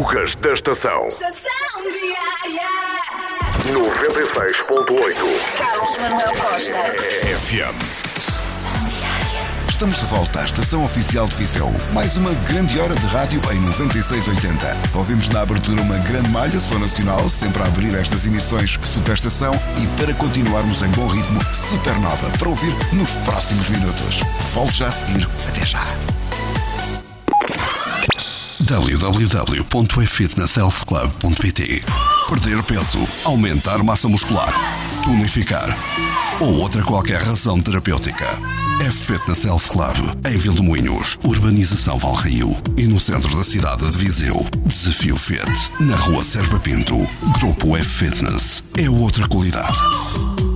malucas da estação. Estação Diária. 96.8 Carlos Manuel Costa. FM. Estamos de volta à Estação Oficial de Viseu. Mais uma grande hora de rádio em 96.80. Ouvimos na abertura uma grande malha, som nacional, sempre a abrir estas emissões Superestação e para continuarmos em bom ritmo, Supernova, para ouvir nos próximos minutos. Volto já a seguir. Até já. www.efitnesshealthclub.pt. Perder peso, aumentar massa muscular, tonificar ou outra qualquer razão terapêutica. F-Fitness Health Club, em Vilmoinhos, Urbanização Valrio e no centro da cidade de Viseu. Desafio Fit, na rua Serpa Pinto. Grupo F-Fitness é outra qualidade.